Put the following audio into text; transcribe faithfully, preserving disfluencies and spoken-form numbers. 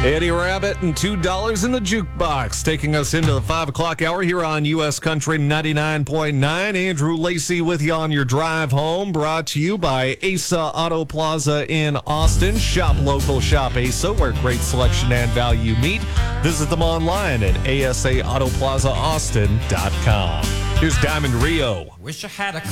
Eddie Rabbit and two dollars in the Jukebox, taking us into the five o'clock hour here on U S Country ninety-nine point nine. Andrew Lacey with you on your drive home, brought to you by Asa Auto Plaza in Austin. Shop local, shop Asa, where great selection and value meet. Visit them online at asa auto plaza austin dot com. Here's Diamond Rio. Wish I had a